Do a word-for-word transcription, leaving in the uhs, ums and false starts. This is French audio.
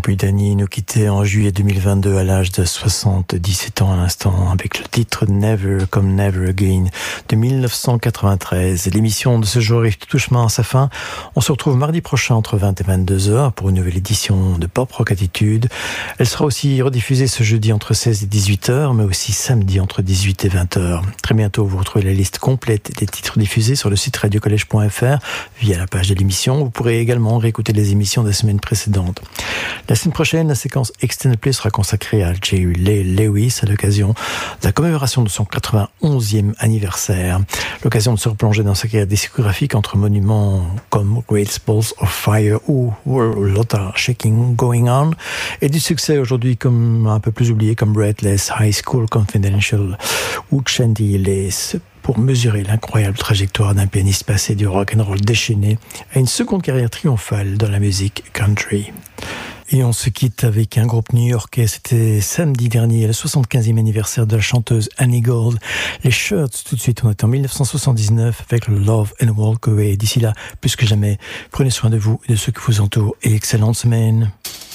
Brittany nous quittait en juillet deux mille vingt-deux à l'âge de soixante-dix-sept ans à l'instant avec le titre Never Come Never Again de mille neuf cent quatre-vingt-treize. L'émission de ce jour arrive tout doucement à sa fin. On se retrouve mardi prochain entre vingt et vingt-deux heures pour une nouvelle édition de Pop Rock Attitude. Elle sera aussi rediffusée ce jeudi entre seize et dix-huit heures, mais aussi samedi entre dix-huit et vingt heures. Très bientôt, vous retrouvez la liste complète des titres diffusés sur le site radio collège point f r via la page de l'émission. Vous pourrez également réécouter les émissions des semaines précédentes. La semaine prochaine, la séquence Extended Play sera consacrée à Jerry Lee Lewis à l'occasion de la commémoration de son quatre-vingt-onzième anniversaire. L'occasion de se replonger dans sa carrière discographique entre monuments comme Great Balls of Fire ou Lot of Shaking Going On et du succès aujourd'hui comme un peu plus oublié comme Breathless, High School Confidential ou Chanty Lace, pour mesurer l'incroyable trajectoire d'un pianiste passé du rock and roll déchaîné à une seconde carrière triomphale dans la musique country. Et on se quitte avec un groupe new-yorkais. C'était samedi dernier, le soixante-quinzième anniversaire de la chanteuse Annie Gold. Les Shirts, tout de suite, on est en mille neuf cent soixante-dix-neuf avec le Love and Walk Away. D'ici là, plus que jamais, prenez soin de vous et de ceux qui vous entourent et excellente semaine.